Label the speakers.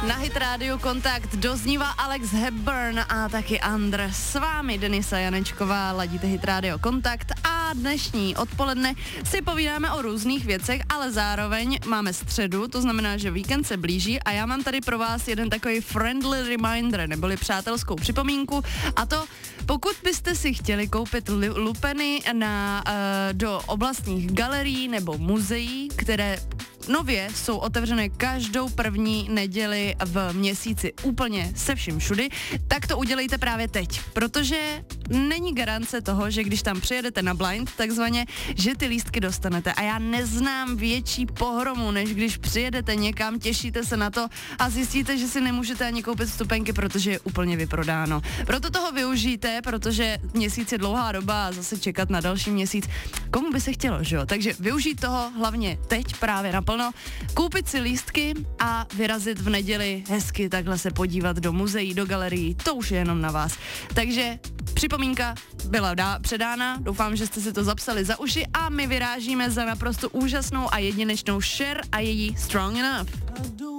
Speaker 1: Na Hit Radio Kontakt doznívá Alex Hepburn a taky Andr. S vámi Denisa Janečková, ladíte Hit Radio Kontakt a dnešní odpoledne si povídáme o různých věcech, ale zároveň máme středu, to znamená, že víkend se blíží a já mám tady pro vás jeden takový friendly reminder, neboli přátelskou připomínku, a to pokud byste si chtěli koupit lupeny do oblastních galerií nebo muzeí, které nově jsou otevřené každou první neděli v měsíci úplně se vším všudy, tak to udělejte právě teď, protože není garance toho, že když tam přijedete na blind, takzvaně, že ty lístky dostanete. A já neznám větší pohromu, než když přijedete někam, těšíte se na to a zjistíte, že si nemůžete ani koupit vstupenky, protože je úplně vyprodáno. Proto toho využijte, protože měsíc je dlouhá doba a zase čekat na další měsíc. Komu by se chtělo, že jo? Takže využít toho hlavně teď právě naplno, koupit si lístky a vyrazit v neděli hezky takhle se podívat do muzeí, do galerií, to už je jenom na vás. Takže připomínka byla předána, doufám, že jste si to zapsali za uši a my vyrážíme za naprosto úžasnou a jedinečnou Cher a její Strong Enough.